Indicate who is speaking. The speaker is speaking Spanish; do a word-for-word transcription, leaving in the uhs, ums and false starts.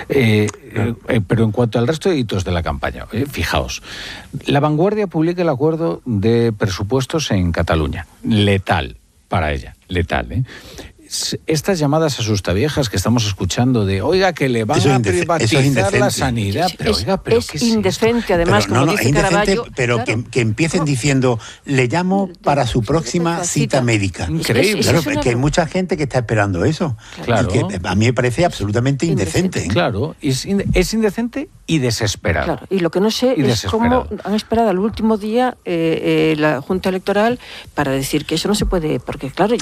Speaker 1: Eh, eh, eh, pero en cuanto al resto de hitos de la campaña, eh, fijaos, La Vanguardia publica el acuerdo de presupuestos en Cataluña. Letal para ella, letal, ¿eh? Estas llamadas asustaviejas que estamos escuchando de, oiga, que le van a privatizar la sanidad, pero
Speaker 2: es,
Speaker 1: oiga, pero
Speaker 2: es
Speaker 1: ¿qué es
Speaker 2: indecente,
Speaker 1: esto?
Speaker 2: además,
Speaker 3: pero,
Speaker 2: como
Speaker 3: no, no,
Speaker 2: dice Caraballo.
Speaker 3: pero
Speaker 2: claro.
Speaker 3: que, que empiecen no. diciendo, le llamo para su próxima cita, cita médica.
Speaker 1: Increíble.
Speaker 3: Claro,
Speaker 2: es, es una...
Speaker 3: que hay mucha gente que está esperando eso.
Speaker 1: Claro.
Speaker 3: Y que a mí me parece absolutamente indecente. indecente.
Speaker 1: ¿eh? Claro, es, es indecente y desesperado.
Speaker 2: Claro, y lo que no sé
Speaker 1: y
Speaker 2: es cómo han esperado al último día eh, eh, la Junta Electoral para decir que eso no se puede, porque claro,